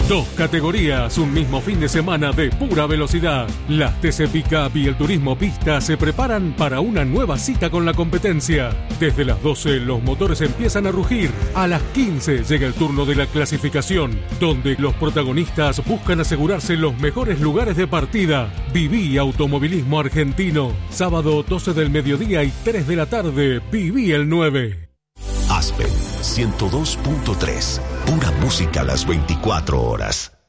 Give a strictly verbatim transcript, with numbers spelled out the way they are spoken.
Dos categorías, un mismo fin de semana de pura velocidad. Las T C Pickup y el Turismo Pista se preparan para una nueva cita con la competencia. Desde las doce los motores empiezan a rugir. A las quince llega el turno de la clasificación, donde los protagonistas buscan asegurarse los mejores lugares de partida. Viví Automovilismo Argentino. Sábado doce del mediodía y tres de la tarde. Viví el nueve. Aspen ciento dos punto tres. Pura música a las veinticuatro horas.